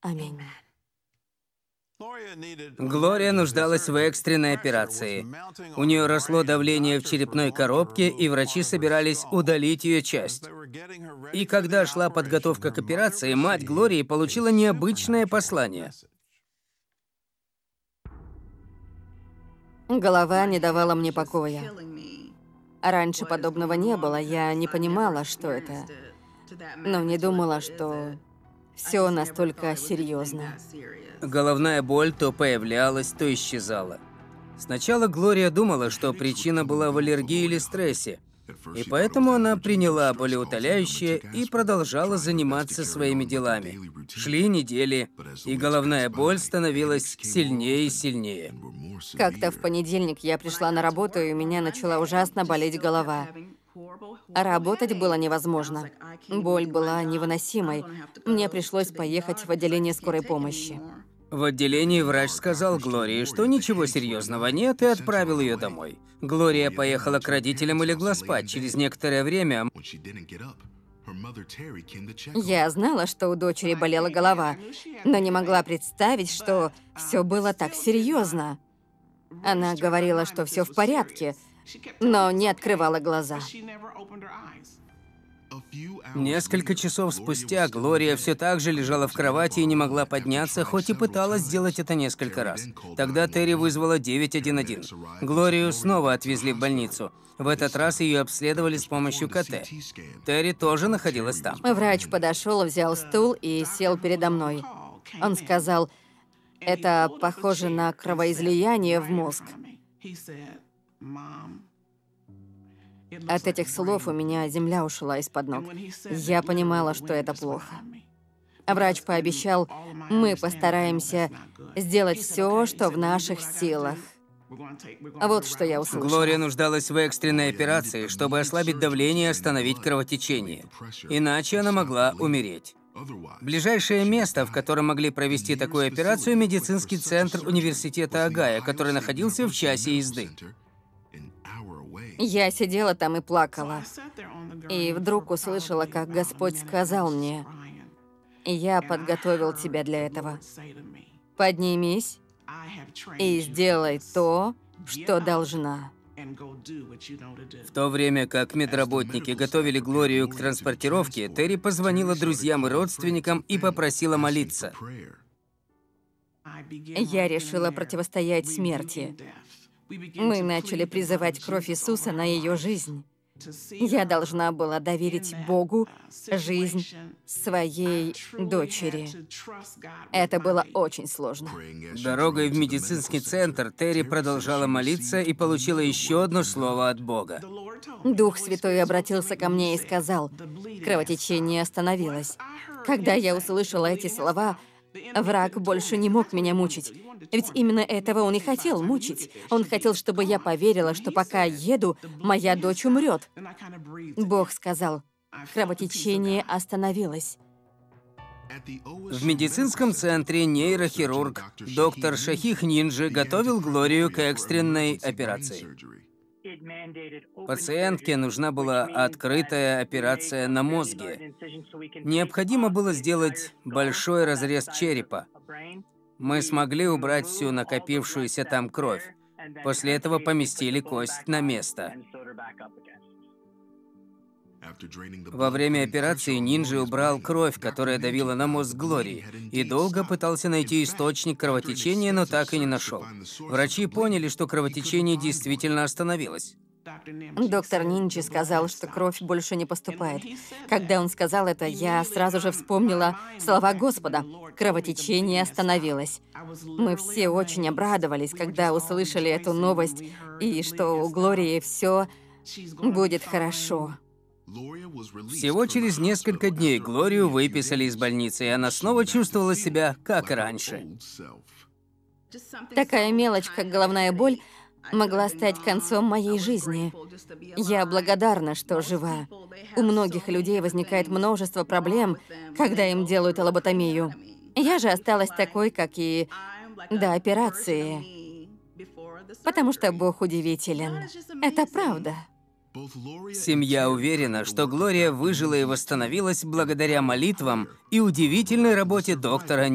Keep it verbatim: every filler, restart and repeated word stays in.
Аминь. Глория нуждалась в экстренной операции. У нее росло давление в черепной коробке, и врачи собирались удалить ее часть. И когда шла подготовка к операции, мать Глории получила необычное послание. Голова не давала мне покоя. Раньше подобного не было, я не понимала, что это. Но не думала, что все настолько серьезно. Головная боль то появлялась, то исчезала. Сначала Глория думала, что причина была в аллергии или стрессе, и поэтому она приняла болеутоляющее и продолжала заниматься своими делами. Шли недели, и головная боль становилась сильнее и сильнее. Как-то в понедельник я пришла на работу, и у меня начала ужасно болеть голова. Работать было невозможно. Боль была невыносимой. Мне пришлось поехать в отделение скорой помощи. В отделении врач сказал Глории, что ничего серьезного нет, и отправил ее домой. Глория поехала к родителям и легла спать. Через некоторое время Я знала, что у дочери болела голова, но не могла представить, что все было так серьезно. Она говорила, что все в порядке, но не открывала глаза. Несколько часов спустя Глория все так же лежала в кровати и не могла подняться, хоть и пыталась сделать это несколько раз. Тогда Терри вызвала девять один один. Глорию снова отвезли в больницу. В этот раз ее обследовали с помощью ка тэ. Терри тоже находилась там. Врач подошел, взял стул и сел передо мной. Он сказал, это похоже на кровоизлияние в мозг. От этих слов у меня земля ушла из-под ног. Я понимала, что это плохо. Врач пообещал, мы постараемся сделать все, что в наших силах. Вот что я услышала. Глория нуждалась в экстренной операции, чтобы ослабить давление и остановить кровотечение. Иначе она могла умереть. Ближайшее место, в котором могли провести такую операцию, медицинский центр университета Огайо, который находился в часе езды. Я сидела там и плакала. И вдруг услышала, как Господь сказал мне, «Я подготовил тебя для этого. Поднимись и сделай то, что должна». В то время как медработники готовили Глорию к транспортировке, Терри позвонила друзьям и родственникам и попросила молиться. Я решила противостоять смерти. Мы начали призывать кровь Иисуса на ее жизнь. Я должна была доверить Богу жизнь своей дочери. Это было очень сложно. Дорогой в медицинский центр Терри продолжала молиться и получила еще одно слово от Бога. Дух Святой обратился ко мне и сказал, кровотечение остановилось. Когда я услышала эти слова, враг больше не мог меня мучить. Ведь именно этого он и хотел мучить. Он хотел, чтобы я поверила, что пока еду, моя дочь умрет. Бог сказал, кровотечение остановилось. В медицинском центре нейрохирург доктор Шахих Нинджи готовил Глорию к экстренной операции. Пациентке нужна была открытая операция на мозге. Необходимо было сделать большой разрез черепа. Мы смогли убрать всю накопившуюся там кровь. После этого поместили кость на место. Во время операции Нинджи убрал кровь, которая давила на мозг Глории, и долго пытался найти источник кровотечения, но так и не нашел. Врачи поняли, что кровотечение действительно остановилось. Доктор Нинджи сказал, что кровь больше не поступает. Когда он сказал это, я сразу же вспомнила слова Господа. Кровотечение остановилось. Мы все очень обрадовались, когда услышали эту новость, и что у Глории все будет хорошо. Всего через несколько дней Глорию выписали из больницы, и она снова чувствовала себя, как и раньше. Такая мелочь, как головная боль, могла стать концом моей жизни. Я благодарна, что жива. У многих людей возникает множество проблем, когда им делают лоботомию. Я же осталась такой, как и до операции. Потому что Бог удивителен. Это правда. Семья уверена, что Глория выжила и восстановилась благодаря молитвам и удивительной работе доктора